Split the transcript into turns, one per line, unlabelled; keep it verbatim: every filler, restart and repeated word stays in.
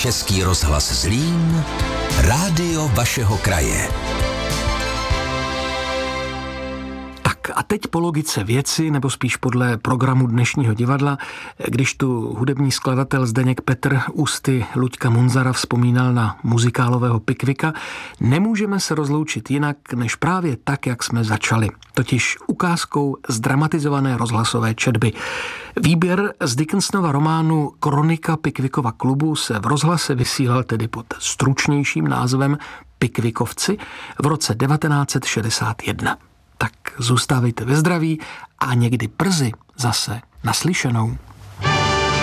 Český rozhlas Zlín, rádio vašeho kraje.
A teď po logice věci, nebo spíš podle programu dnešního divadla, když tu hudební skladatel Zdeněk Petr ústy Luďka Munzara vzpomínal na muzikálového Pickwicka, nemůžeme se rozloučit jinak, než právě tak, jak jsme začali. Totiž ukázkou zdramatizované rozhlasové četby. Výběr z Dickensonova románu Kronika Pickwickova klubu se v rozhlase vysílal tedy pod stručnějším názvem Pickwickovci v roce devatenáct set šedesát jedna. Tak zůstávejte ve zdraví a někdy brzy zase naslyšenou.